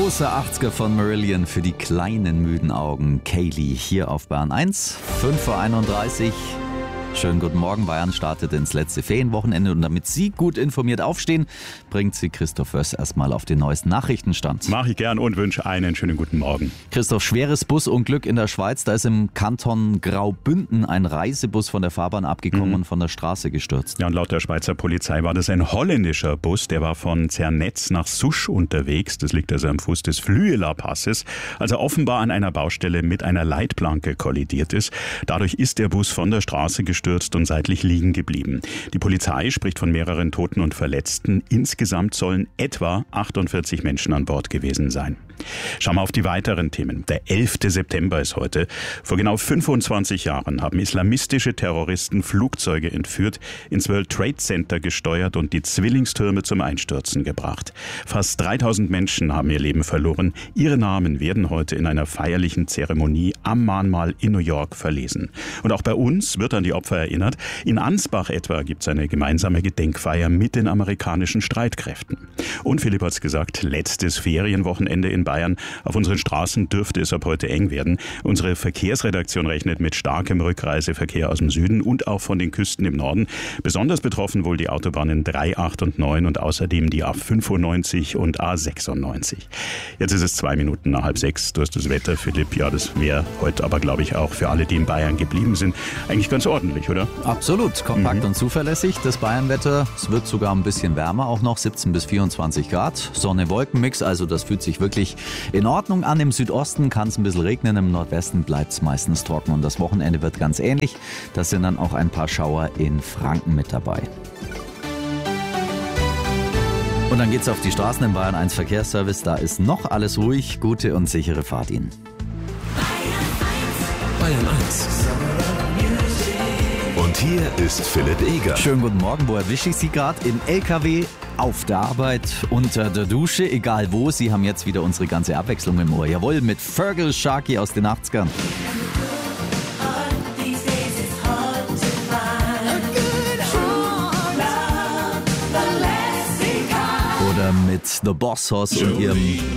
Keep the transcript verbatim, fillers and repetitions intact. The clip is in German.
große achtziger von Marillion für die kleinen müden Augen. Kaylee hier auf Bayern eins, fünf Uhr einunddreißig. Schönen guten Morgen. Bayern startet ins letzte Ferienwochenende und damit Sie gut informiert aufstehen, bringt Sie Christoph Wöss erstmal auf den neuesten Nachrichtenstand. Mache ich gern und wünsche einen schönen guten Morgen. Christoph, schweres Busunglück in der Schweiz. Da ist im Kanton Graubünden ein Reisebus von der Fahrbahn abgekommen mhm. und von der Straße gestürzt. Ja, und laut der Schweizer Polizei war das ein holländischer Bus. Der war von Zernetz nach Susch unterwegs. Das liegt also am Fuß des Flüeler Passes. Als er offenbar an einer Baustelle mit einer Leitplanke kollidiert ist. Dadurch ist der Bus von der Straße gestürzt und seitlich liegen geblieben. Die Polizei spricht von mehreren Toten und Verletzten. Insgesamt sollen etwa achtundvierzig Menschen an Bord gewesen sein. Schauen wir auf die weiteren Themen. Der elfte September ist heute. Vor genau fünfundzwanzig Jahren haben islamistische Terroristen Flugzeuge entführt, ins World Trade Center gesteuert und die Zwillingstürme zum Einstürzen gebracht. Fast dreitausend Menschen haben ihr Leben verloren. Ihre Namen werden heute in einer feierlichen Zeremonie am Mahnmal in New York verlesen. Und auch bei uns wird an die Opfer erinnert. In Ansbach etwa gibt es eine gemeinsame Gedenkfeier mit den amerikanischen Streitkräften. Und Philipp hat es gesagt, letztes Ferienwochenende in Bayern. Auf unseren Straßen dürfte es ab heute eng werden. Unsere Verkehrsredaktion rechnet mit starkem Rückreiseverkehr aus dem Süden und auch von den Küsten im Norden. Besonders betroffen wohl die Autobahnen drei, acht und neun und außerdem die A fünfundneunzig und A sechsundneunzig. Jetzt ist es zwei Minuten nach halb sechs. Du hast das Wetter, Philipp. Ja, das wäre heute aber, glaube ich, auch für alle, die in Bayern geblieben sind, eigentlich ganz ordentlich, oder? Absolut, kompakt Mhm. und zuverlässig. Das Bayernwetter, es wird sogar ein bisschen wärmer, auch noch siebzehn bis vierundzwanzig Grad. Sonne-Wolken-Mix, also das fühlt sich wirklich in Ordnung an. Im Südosten kann es ein bisschen regnen, im Nordwesten bleibt es meistens trocken und das Wochenende wird ganz ähnlich. Da sind dann auch ein paar Schauer in Franken mit dabei. Und dann geht's auf die Straßen im Bayern eins Verkehrsservice. Da ist noch alles ruhig. Gute und sichere Fahrt Ihnen. Bayern eins. Und hier ist Philipp Eger. Schönen guten Morgen. Wo erwische ich Sie gerade? Im L K W, auf der Arbeit, unter der Dusche, egal wo. Sie haben jetzt wieder unsere ganze Abwechslung im Ohr. Jawohl, mit Fergal Sharkey aus den achtzigern. Oder mit The Boss Hoss und ihrem